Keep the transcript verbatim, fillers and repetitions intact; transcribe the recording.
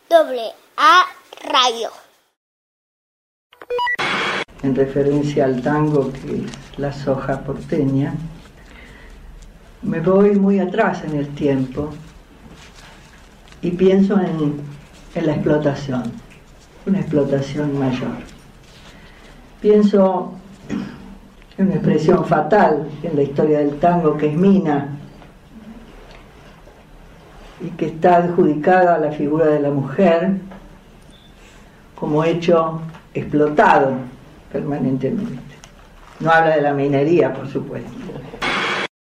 Doble A Radio. En referencia al tango, que es la soja porteña, me voy muy atrás en el tiempo y pienso en, en la explotación, una explotación mayor. Pienso en una expresión fatal en la historia del tango, que es mina, y que está adjudicada a la figura de la mujer como hecho explotado permanentemente. No habla de la minería, por supuesto.